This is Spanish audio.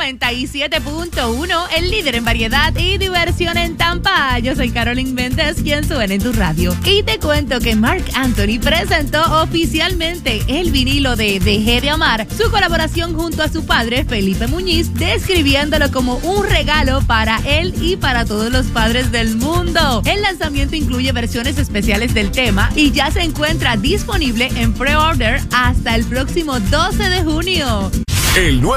97.1, el líder en variedad y diversión en Tampa. Yo soy Carolyn Méndez, quien suena en tu radio. Y te cuento que Marc Anthony presentó oficialmente el vinilo de Dejé de Amar, su colaboración junto a su padre, Felipe Muñiz, describiéndolo como un regalo para él y para todos los padres del mundo. El lanzamiento incluye versiones especiales del tema y ya se encuentra disponible en pre-order hasta el próximo 12 de junio. El nuevo